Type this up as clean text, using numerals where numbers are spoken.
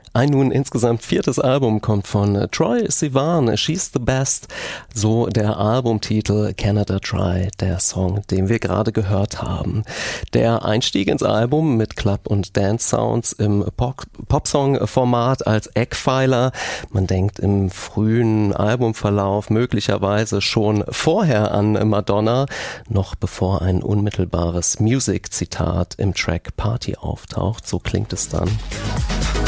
Ein nun insgesamt 4. Album kommt von Troye Sivan, She's the Best, so der Albumtitel Canada Dry, der Song, den wir gerade gehört haben. Der Einstieg ins Album mit Club- und Dance-Sounds im Popsong-Format als Eckpfeiler. Man denkt im frühen Albumverlauf möglicherweise schon vorher an Madonna, noch bevor ein unmittelbares Music-Zitat im Track Party auftaucht. So klingt es dann.